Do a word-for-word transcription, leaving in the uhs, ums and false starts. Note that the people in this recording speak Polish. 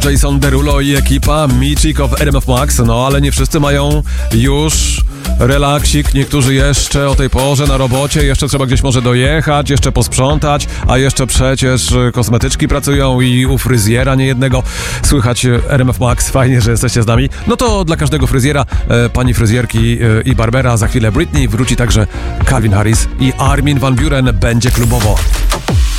Jason Derulo i ekipa Michik of R M F Max, no ale nie wszyscy mają już relaksik, niektórzy jeszcze o tej porze na robocie, jeszcze trzeba gdzieś może dojechać, jeszcze posprzątać, a jeszcze przecież kosmetyczki pracują i u fryzjera niejednego słychać R M F Max, fajnie, że jesteście z nami. No to dla każdego fryzjera, e, pani fryzjerki e, i barbera, za chwilę Britney, wróci także Calvin Harris i Armin van Buuren, będzie klubowo.